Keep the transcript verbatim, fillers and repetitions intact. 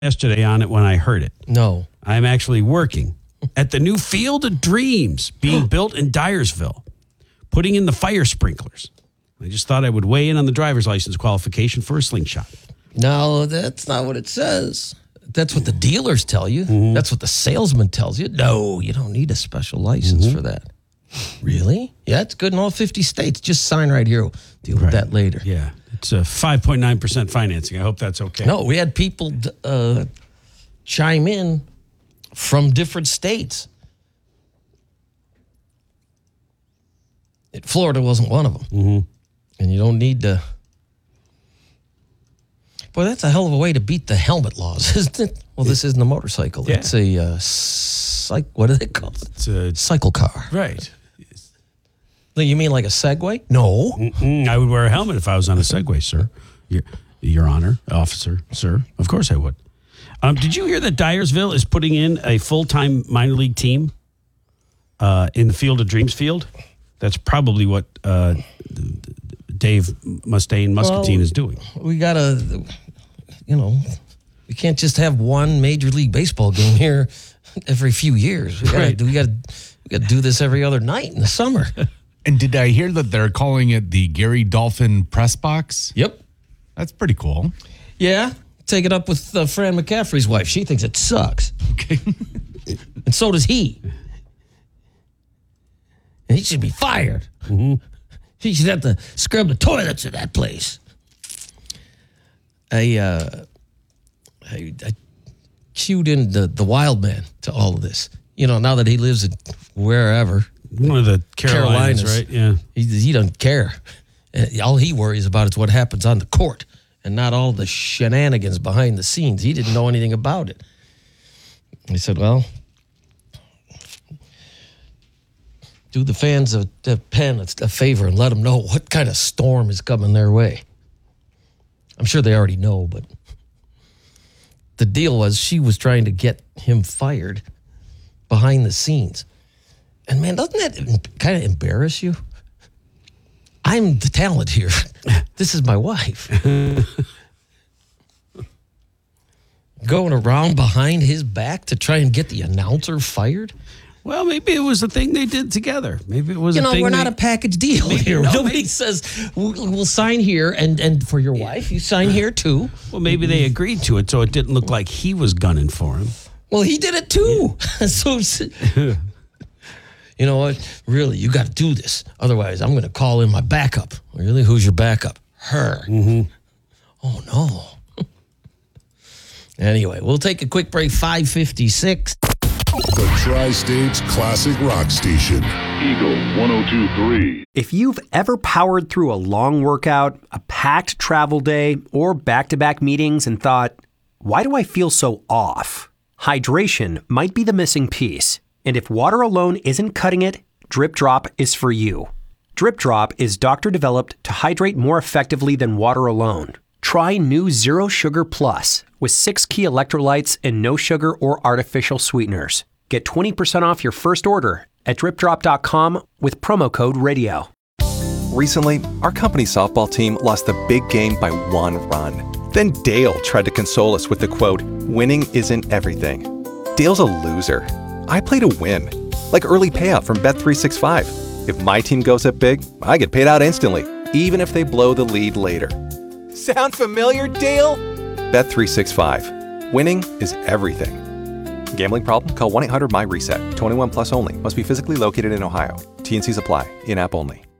yesterday on it when I heard it. No. I'm actually working at the new Field of Dreams being built in Dyersville, putting in the fire sprinklers. I just thought I would weigh in on the driver's license qualification for a slingshot. No, that's not what it says. That's what the dealers tell you. Mm-hmm. That's what the salesman tells you. No, you don't need a special license mm-hmm. for that. Really? Yeah, it's good in all fifty states. Just sign right here. We'll deal with right. that later. Yeah, it's a five point nine percent financing. I hope that's okay. No, we had people uh, chime in from different states. It, Florida wasn't one of them. Mm-hmm. And you don't need to... Boy, that's a hell of a way to beat the helmet laws, isn't it? Well, this isn't a motorcycle. Yeah. It's a, uh, psych, what do they call it? It's a... Cycle car. Right. You mean like a Segway? No. Mm-mm. I would wear a helmet if I was on a Segway, sir. Your, Your Honor, officer, sir. Of course I would. Um, did you hear that Dyersville is putting in a full-time minor league team uh, in the Field of Dreams field? That's probably what uh, Dave Mustaine Muscatine well, is doing. We got to, you know, we can't just have one Major League Baseball game here every few years. We got right. to we got we got to do this every other night in the summer. And did I hear that they're calling it the Gary Dolphin Press Box? Yep. That's pretty cool. Yeah. Take it up with uh, Fran McCaffrey's wife. She thinks it sucks. Okay. And so does he. And he should be fired. Mm-hmm. He should have to scrub the toilets in that place. I, uh, I, I cued in the, the wild man to all of this. You know, now that he lives in wherever. One of the Carolinas, Carolinas right? Yeah. He, he doesn't care. All he worries about is what happens on the court and not all the shenanigans behind the scenes. He didn't know anything about it. He said, well, do the fans of the Penn a favor and let them know what kind of storm is coming their way. I'm sure they already know, but the deal was she was trying to get him fired behind the scenes. And, man, doesn't that kind of embarrass you? I'm the talent here. This is my wife. Going around behind his back to try and get the announcer fired? Well, maybe it was a thing they did together. Maybe it was you a know, thing. You know, we're they, not a package deal maybe, here. No, Nobody maybe. says, we'll, we'll sign here, and, and for your wife, you sign here too. Well, maybe they agreed to it so it didn't look like he was gunning for him. Well, he did it too. Yeah. so, you know what? Really, you got to do this. Otherwise, I'm going to call in my backup. Really? Who's your backup? Her. Mm-hmm. Oh, no. Anyway, we'll take a quick break. five fifty-six. The Tri-States Classic Rock Station. Eagle one oh two point three. If you've ever powered through a long workout, a packed travel day, or back-to-back meetings and thought, why do I feel so off? Hydration might be the missing piece. And if water alone isn't cutting it, Drip Drop is for you. Drip Drop is doctor-developed to hydrate more effectively than water alone. Try new Zero Sugar Plus with six key electrolytes and no sugar or artificial sweeteners. Get twenty percent off your first order at drip drop dot com with promo code radio. Recently, our company softball team lost the big game by one run. Then Dale tried to console us with the quote, "Winning isn't everything." Dale's a loser. I play to win, like early payout from Bet three sixty-five. If my team goes up big, I get paid out instantly, even if they blow the lead later. Sound familiar, Dale? Bet three sixty-five. Winning is everything. Gambling problem? Call one eight hundred M Y RESET. twenty-one plus only. Must be physically located in Ohio. T N Cs apply. In-app only.